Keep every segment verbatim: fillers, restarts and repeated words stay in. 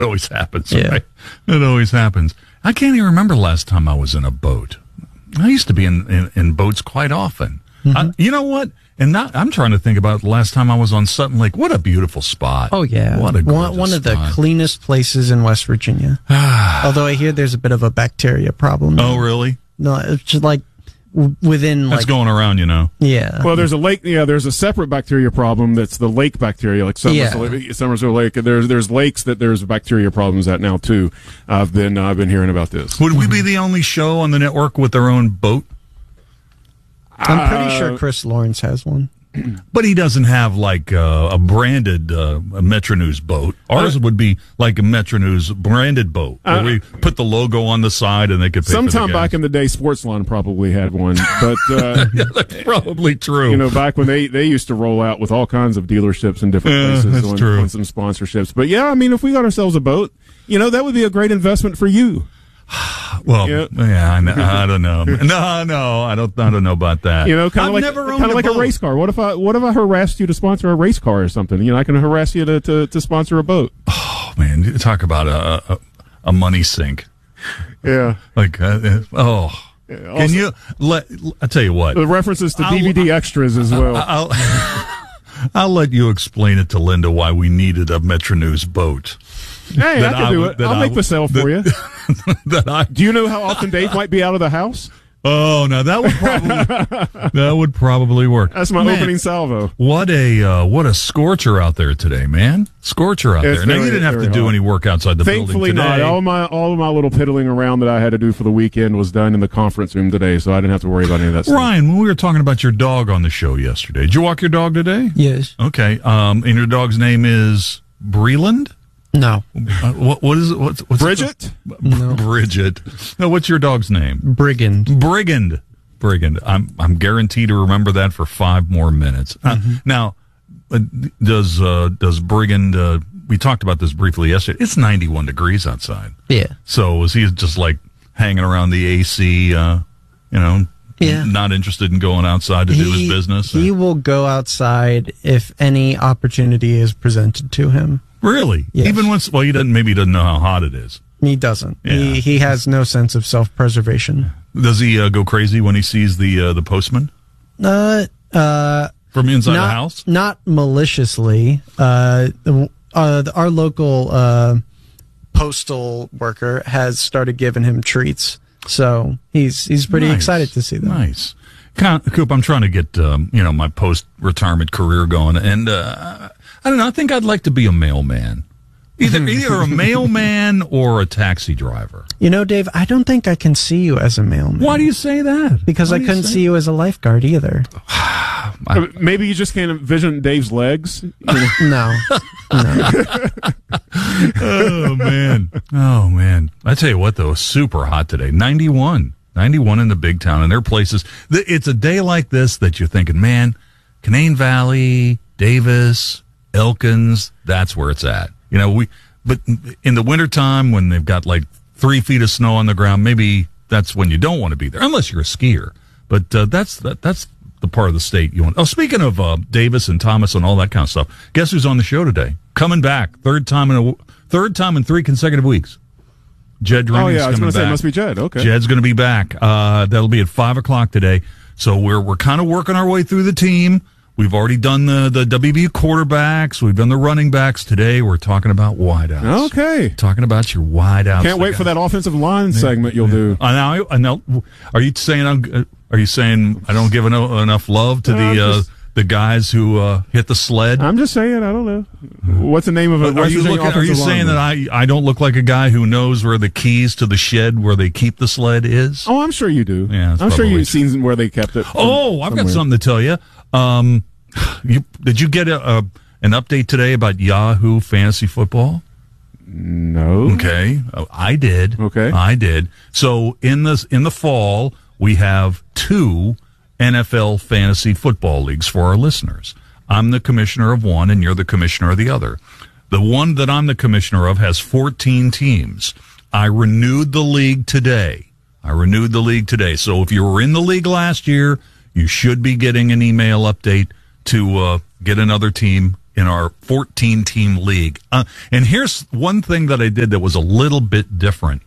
It always happens. Yeah. Right? It always happens. I can't even remember the last time I was in a boat. I used to be in, in, in boats quite often. Mm-hmm. I, you know what? And not, I'm trying to think about the last time I was on Sutton Lake. What a beautiful spot. Oh, yeah. What a one, one of the spot. cleanest places in West Virginia. Although I hear there's a bit of a bacteria problem. Oh, really? No, it's just like w- within That's like going around, you know. yeah. Well, there's a lake. Yeah, there's a separate bacteria problem. That's the lake bacteria, like Summersville, Yeah. Summersville Lake. There's there's lakes that there's bacteria problems at now too. I've been uh, I've been hearing about this. Would we be the only show on the network with their own boat? I'm pretty uh, sure Chris Lawrence has one. But he doesn't have like uh, a branded uh, a Metro News boat. Ours would be like a Metro News branded boat where Uh, we put the logo on the side and they could pay for the Sometime gas. back in the day, Sportsline probably had one, but uh, Yeah, that's probably true. you know, back when they, they used to roll out with all kinds of dealerships in different Yeah, places that's on, true. on some sponsorships. But yeah, I mean, if we got ourselves a boat, you know, that would be a great investment for you. well, Yeah. yeah, I, know, I don't know. No, no, I don't. I don't know about that. You know, kind I've of like never owned kind of like boat. a race car. What if I what if I harassed you to sponsor a race car or something? You know, I can harass you to to, to sponsor a boat. Oh man, you talk about a a, a money sink. Yeah. Like, uh, oh, can also- you let? I tell you what. The references to I'll- D V D extras as well. I'll, I'll let you explain it to Linda why we needed a Metro News boat. hey, I that can I do would- it. that I'll I make the would- sale for you. that I Do you know how often Dave might be out of the house? oh no that would probably that would probably work. That's my Man, opening salvo. What a uh, what a scorcher out there today, man! Scorcher out It's there. Now very- you didn't have to very do hot. any work outside the Thankfully building today. not. All my all of my little piddling around that I had to do for the weekend was done in the conference room today, so I didn't have to worry about any of that stuff. Ryan, when we were talking about your dog on the show yesterday, did you walk your dog today? Yes. Okay. Um, and your dog's name is Breland? No. Uh, what what is it? What's, what's Bridget? It? No. Bridget. No, what's your dog's name? Brigand. Brigand. Brigand. I'm I'm guaranteed to remember that for five more minutes. Uh, now, uh, does uh, does Brigand? Uh, we talked about this briefly yesterday. It's ninety-one degrees outside. Yeah. So was he just like hanging around the A C? Uh, you know, Yeah. not interested in going outside to do his business. He will go outside if any opportunity is presented to him. Really? Yes. Even once? Well, he doesn't. Maybe he doesn't know how hot it is. He doesn't. Yeah. He he has no sense of self-preservation. Does he uh, go crazy when he sees the uh, the postman Uh, uh, from inside not, the house? Not maliciously. Uh, uh, our local uh, postal worker has started giving him treats, so he's he's pretty Nice. excited to see them. Nice. Con- Coop, I'm trying to get um, you know my post retirement career going, and uh, I don't know. I think I'd like to be a mailman, either either a mailman or a taxi driver. You know, Dave, I don't think I can see you as a mailman. Why do you say that? Because Why I do you couldn't say- see you as a lifeguard either. Uh, Maybe you just can't envision Dave's legs. You know? No. Oh man, oh man! I tell you what, though, it's super hot today. ninety-one, ninety-one in the big town, and there are places. th- It's a day like this that you're thinking, man, Canaan Valley, Davis, Elkins, that's where it's at. You know, we. But in the wintertime, when they've got like three feet of snow on the ground, maybe that's when you don't want to be there, unless you're a skier. But uh, that's that, that's the part of the state you want. Oh, speaking of uh, Davis and Thomas and all that kind of stuff, guess who's on the show today? Coming back, third time in a third time in three consecutive weeks. Jed Oh Running's yeah, I was coming going to say back. it must be Jed. Okay. Jed's going to be back. Uh, that'll be at five o'clock today. So we're we're kind of working our way through the team. We've already done the the W V U quarterbacks. We've done the running backs. Today we're talking about wideouts. Okay. Talking about your wideouts. Can't wait for that offensive line segment you'll do. I know. I know. Are you saying? I'm, are you saying I don't give eno- enough love to No, I'm the uh, just- the guys who uh, hit the sled? I'm just saying, I don't know. What's the name of it? Are you looking, Are you saying that I I don't look like a guy who knows where the keys to the shed where they keep the sled is? Oh, I'm sure you do. Yeah, that's I'm sure probably you've seen where they kept it. from Oh, I've got somewhere. something to tell you. Um, you did you get a, a an update today about Yahoo Fantasy Football? No. Okay, Oh, I did. Okay. I did. So in this in the fall, we have two N F L fantasy football leagues for our listeners. I'm the commissioner of one, and you're the commissioner of the other. The one that I'm the commissioner of has fourteen teams. I renewed the league today. I renewed the league today. So if you were in the league last year, you should be getting an email update to uh, get another team in our fourteen-team league. Uh, and here's one thing that I did that was a little bit different.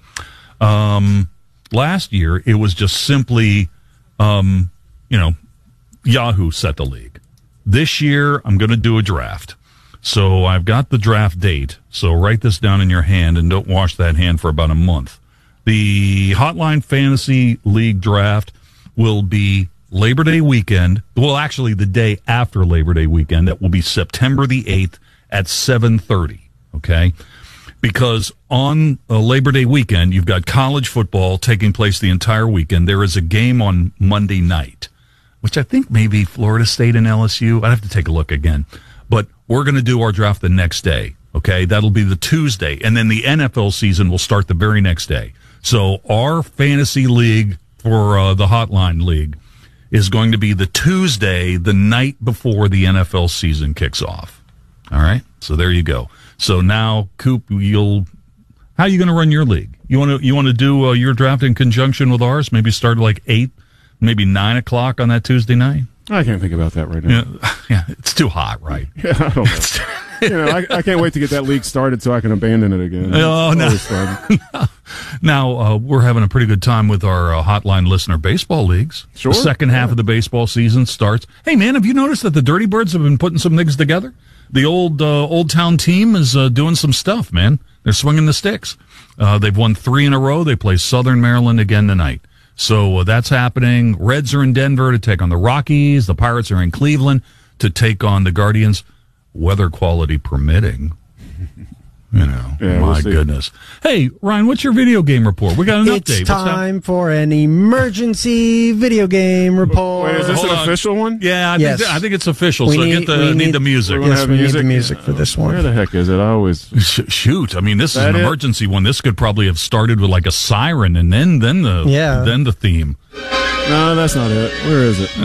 Um, last year, it was just simply, um, you know, Yahoo set the league. This year, I'm going to do a draft. So I've got the draft date. So write this down in your hand and don't wash that hand for about a month. The Hotline Fantasy League draft will be Labor Day weekend. Well, actually, the day after Labor Day weekend. That will be September the eighth at seven thirty. Okay? Because on uh, Labor Day weekend, you've got college football taking place the entire weekend. There is a game on Monday night, which I think maybe Florida State and L S U. I'd have to take a look again. But we're going to do our draft the next day. Okay? That'll be the Tuesday. And then the N F L season will start the very next day. So our fantasy league for uh, the Hotline League is going to be the Tuesday, the night before the N F L season kicks off. All right? So there you go. So now, Coop, you'll how are you going to run your league? You want to you want to do uh, your draft in conjunction with ours? Maybe start like eight, maybe nine o'clock on that Tuesday night. I can't think about that right now. Yeah, yeah it's too hot, right? Yeah, I don't know. you know, I, I can't wait to get that league started so I can abandon it again. Oh, no. Now, uh, we're having a pretty good time with our uh, Hotline listener baseball leagues. Sure. The second half yeah. of the baseball season starts. Hey, man, have you noticed that the Dirty Birds have been putting some things together? The old uh, Old Town team is uh, doing some stuff, man. They're swinging the sticks. Uh, they've won three in a row. They play Southern Maryland again tonight. So uh, that's happening. Reds are in Denver to take on the Rockies. The Pirates are in Cleveland to take on the Guardians, weather quality permitting. You know, yeah, my we'll see. goodness. Hey, Ryan, what's your video game report? We got an it's update. It's time for an emergency video game report. Wait, is this Hold an on. official one? Yeah, I, Yes. think, I think it's official. We so need- get the we need, need- the music. We're gonna Yes, have we need music? the music for this one. Where the heck is it? I always. Sh- Shoot, I mean, this is That an it? emergency one. This could probably have started with like a siren, and then then the Yeah. then the theme. No, that's not it. Where is it?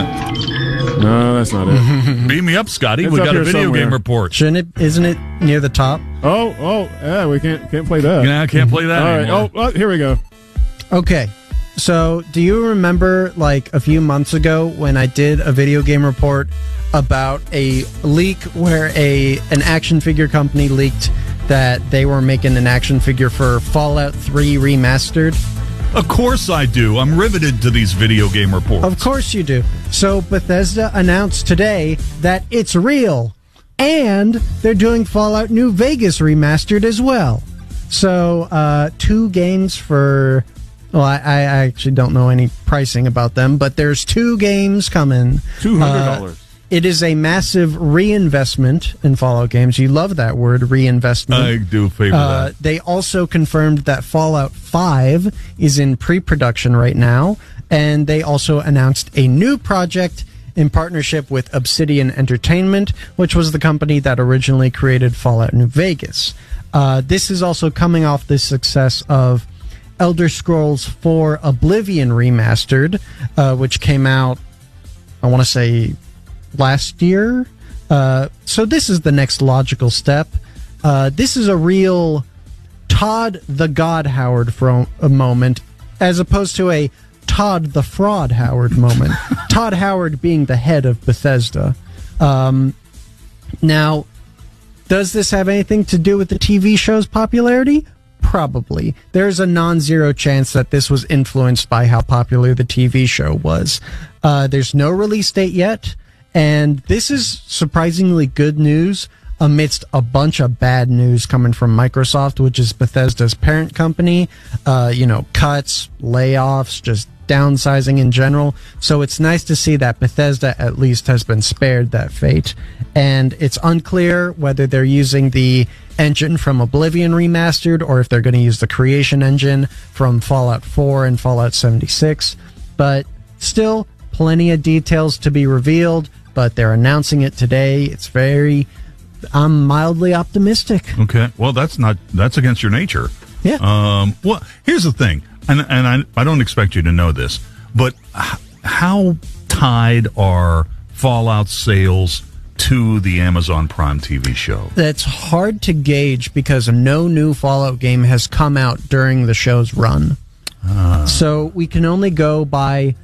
No, that's not it. Beam me up, Scotty. It's We up got a here video somewhere. game report. Shouldn't it? Isn't it near the top? Oh, oh, yeah, we can't can't play that. Yeah, I can't play that All right. anymore. Oh, oh, here we go. Okay. So, do you remember like a few months ago when I did a video game report about a leak where a an action figure company leaked that they were making an action figure for Fallout three Remastered? Of course I do. I'm riveted to these video game reports. Of course you do. So Bethesda announced today that it's real, and they're doing Fallout New Vegas Remastered as well. So uh, two games for. Well, I, I actually don't know any pricing about them, but there's two games coming. Two hundred dollars. Uh, it is a massive reinvestment in Fallout games. You love that word, reinvestment. I do favor Uh, that. they also confirmed that Fallout five is in pre-production right now, and they also announced a new project in partnership with Obsidian Entertainment, which was the company that originally created Fallout New Vegas. Uh, this is also coming off the success of Elder Scrolls four Oblivion Remastered, uh, which came out, I want to say, last year. Uh, so this is the next logical step. Uh, this is a real Todd the God Howard for a moment, as opposed to a Todd the Fraud Howard moment. Todd Howard being the head of Bethesda. Um, now, does this have anything to do with the T V show's popularity? Probably. There's a non-zero chance that this was influenced by how popular the T V show was. Uh, there's no release date yet, and this is surprisingly good news amidst a bunch of bad news coming from Microsoft, which is Bethesda's parent company. Uh, you know, cuts, layoffs, just downsizing in general. So it's nice to see that Bethesda at least has been spared that fate. And it's unclear whether they're using the engine from Oblivion Remastered or if they're going to use the Creation engine from Fallout four and Fallout seventy-six. But still, plenty of details to be revealed, but they're announcing it today. It's very... I'm mildly optimistic. Okay. Well, that's not that's against your nature. Yeah. Um, well, here's the thing, and and I I don't expect you to know this, but h- how tied are Fallout sales to the Amazon Prime T V show? That's hard to gauge because no new Fallout game has come out during the show's run. Ah. So we can only go by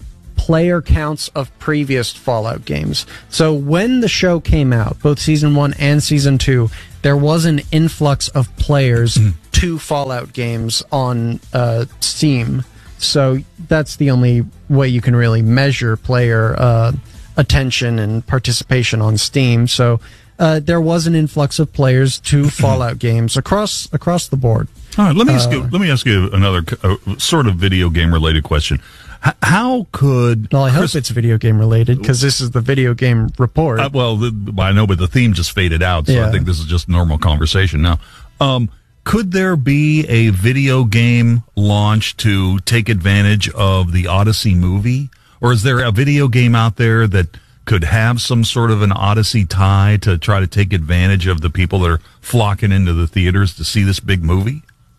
player counts of previous Fallout games. So when the show came out, both season one and season two, there was an influx of players mm. to Fallout games on uh, Steam. So that's the only way you can really measure player uh, attention and participation on Steam. So uh, there was an influx of players to Fallout games across across the board. All right, let me ask uh, you. Let me ask you another uh, sort of video game related question. H- how could? Well, I Chris- hope it's video game related because this is the video game report. Uh, well, the, I know, but the theme just faded out, so yeah. I think this is just normal conversation now. Um, could there be a video game launch to take advantage of the Odyssey movie, or is there a video game out there that could have some sort of an Odyssey tie to try to take advantage of the people that are flocking into the theaters to see this big movie?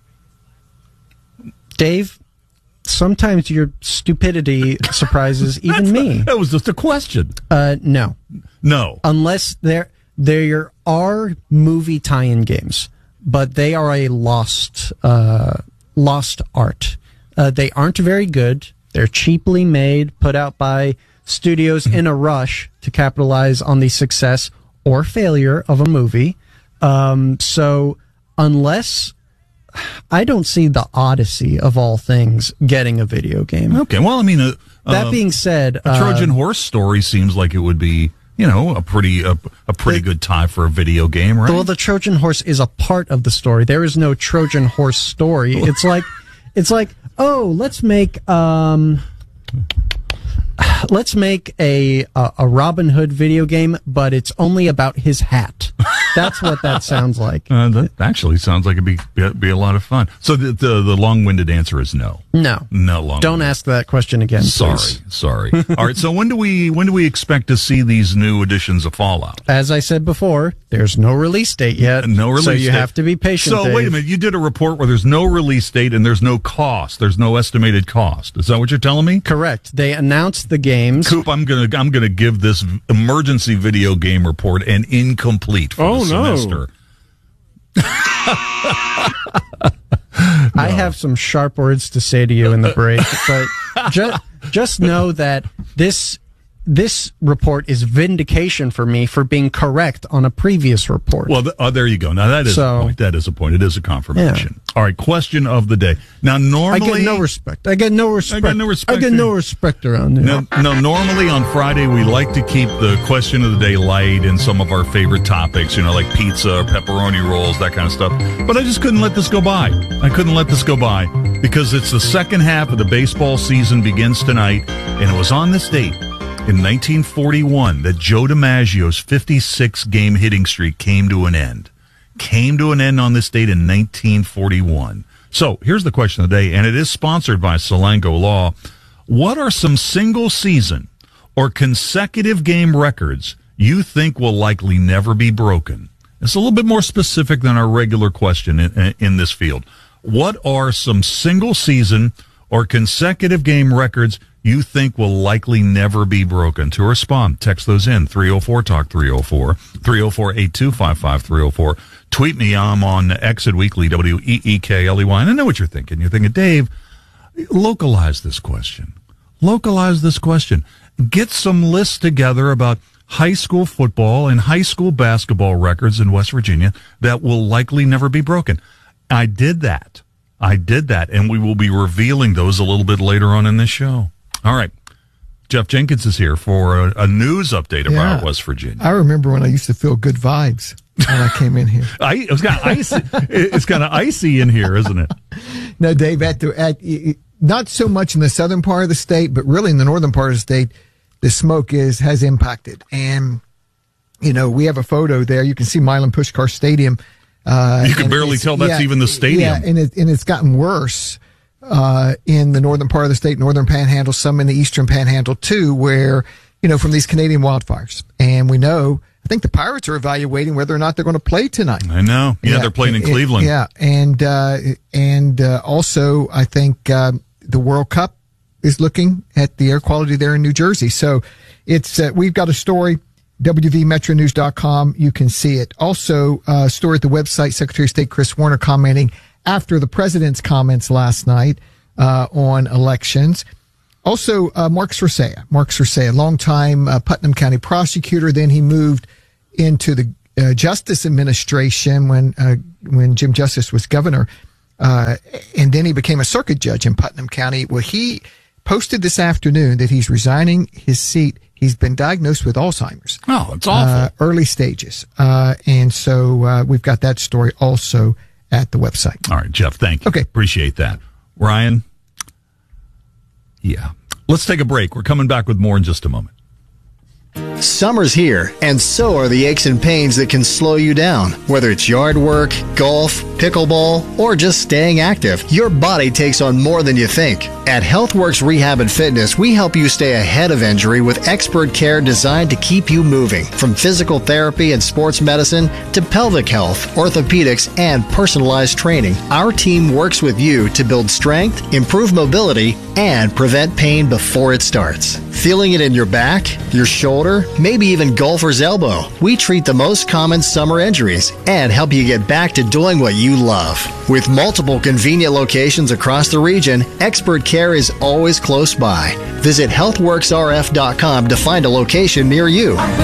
Dave, sometimes your stupidity surprises even me. That was just a question. Uh, no. No. Unless there there are movie tie-in games, but they are a lost uh, lost art. Uh, they aren't very good. They're cheaply made, put out by studios in a rush to capitalize on the success or failure of a movie. Um, so unless... I don't see the Odyssey of all things getting a video game. Okay, well, I mean, uh, that uh, being said, a Trojan uh, Horse story seems like it would be, you know, a pretty a, a pretty it, good tie for a video game, right? Well, the Trojan Horse is a part of the story. There is no Trojan Horse story. It's like, it's like, oh, let's make um, let's make a, a a Robin Hood video game, but it's only about his hat. That's what that sounds like. Uh, that actually sounds like it'd be be, be a lot of fun. So the, the the long-winded answer is no. No, no long. Don't ask that question again. Sorry, please. sorry. All right. So when do we when do we expect to see these new editions of Fallout? As I said before, there's no release date yet. No release so date. you have to be patient. So Dave. wait a minute. You did a report where there's no release date and there's no cost. There's no estimated cost. Is that what you're telling me? Correct. They announced the games. Coop, I'm gonna I'm gonna give this emergency video game report an incomplete for oh, the no. semester. I have some sharp words to say to you in the break, but just just know that this this report is vindication for me for being correct on a previous report. Well, th- oh, there you go. Now that is So- a point. That is a point. It is a confirmation. All right. Question of the day. Now, I normally get no respect. I get no respect. I get no respect I get no respect around here. No, no, normally on Friday we like to keep the question of the day light in some of our favorite topics, you know, like pizza or pepperoni rolls, that kind of stuff. But I just couldn't let this go by. I couldn't let this go by because it's the second half of the baseball season begins tonight, and it was on this date in nineteen forty-one that Joe DiMaggio's fifty-six game hitting streak came to an end. Came to an end on this date in nineteen forty-one. So here's the question of the day, and it is sponsored by Solango Law. What are some single season or consecutive game records you think will likely never be broken? It's a little bit more specific than our regular question in, in this field. What are some single season or consecutive game records you think will likely never be broken? To respond, text those in, three oh four talk three oh four, three oh four, eight two five five, three oh four. Tweet me, I'm on X at Weekly, W E E K L E Y. And I know what you're thinking. You're thinking, Dave, localize this question. Localize this question. Get some lists together about high school football and high school basketball records in West Virginia that will likely never be broken. I did that. I did that, and we will be revealing those a little bit later on in this show. All right. Jeff Jenkins is here for a, a news update Yeah. about West Virginia. I remember when I used to feel good vibes when I came in here. I, it's kind of icy. It's kind of icy in here, isn't it? No, Dave, at the, at, not so much in the southern part of the state, but really in the northern part of the state, the smoke is has impacted. And, you know, we have a photo there. You can see Milan Puskar Stadium. Uh, You can and barely it's- tell that's yeah, even the stadium. Yeah, and, it, and it's gotten worse uh, in the northern part of the state, northern panhandle, some in the eastern panhandle too, where, you know, from these Canadian wildfires. And we know, I think the Pirates are evaluating whether or not they're going to play tonight. I know. Yeah, they're playing in it- Cleveland. Yeah, and uh, and uh, also I think uh, the World Cup is looking at the air quality there in New Jersey. So it's uh, we've got a story, W V Metro News dot com. You can see it. Also, a uh, story at the website, Secretary of State Chris Warner commenting after the president's comments last night uh, on elections. Also, uh, Mark Circea. Mark Circea, longtime uh, Putnam County prosecutor. Then he moved into the uh, Justice Administration when uh, when Jim Justice was governor. Uh, and then he became a circuit judge in Putnam County. Well, he posted this afternoon that he's resigning his seat. He's been diagnosed with Alzheimer's. Oh, it's awful. Uh, early stages. Uh, and so uh, we've got that story also at the website. All right, Jeff, thank you. Okay. Appreciate that. Ryan? Yeah. Let's take a break. We're coming back with more in just a moment. Summer's here, and so are the aches and pains that can slow you down. Whether it's yard work, golf, pickleball, or just staying active, your body takes on more than you think. At HealthWorks Rehab and Fitness, we help you stay ahead of injury with expert care designed to keep you moving. From physical therapy and sports medicine to pelvic health, orthopedics, and personalized training, our team works with you to build strength, improve mobility, and prevent pain before it starts. Feeling it in your back, your shoulder, maybe even golfer's elbow? We treat the most common summer injuries and help you get back to doing what you love. With multiple convenient locations across the region, expert care is always close by. Visit health works r f dot com to find a location near you.